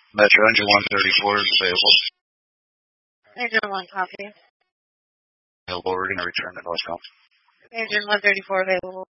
Metro engine 134 is available. Engine 1 copy. Available, we're going to return the voice call. Engine 134 available.